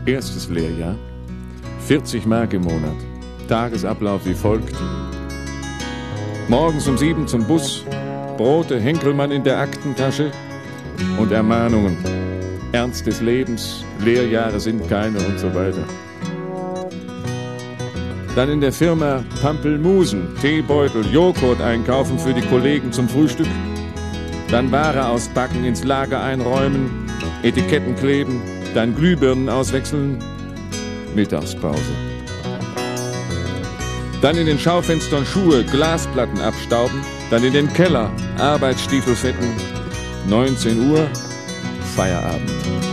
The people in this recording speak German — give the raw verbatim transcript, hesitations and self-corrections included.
Erstes Lehrjahr, vierzig Mark im Monat. Tagesablauf wie folgt. Morgens um sieben zum Bus, Brote Henkelmann in der Aktentasche und Ermahnungen. Ernst des Lebens, Lehrjahre sind keine und so weiter. Dann in der Firma Pampelmusen, Teebeutel, Joghurt einkaufen für die Kollegen zum Frühstück. Dann Ware auspacken, ins Lager einräumen, Etiketten kleben, dann Glühbirnen auswechseln. Mittagspause. Dann in den Schaufenstern Schuhe, Glasplatten abstauben, dann in den Keller, Arbeitsstiefel fetten. neunzehn Uhr, Feierabend.